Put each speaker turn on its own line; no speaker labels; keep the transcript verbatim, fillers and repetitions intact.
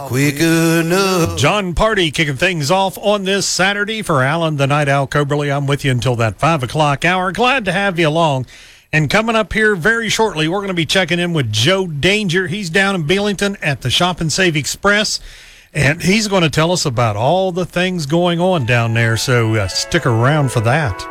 Quick enough.
John Party kicking things off on this Saturday for Alan the Night Owl Coberly. I'm with you until that five o'clock hour. Glad to have you along. And coming up here very shortly, we're going to be checking in with Joe Danger. He's down in Belington at the Shop and Save Express, and he's going to tell us about all the things going on down there. So uh, stick around for that.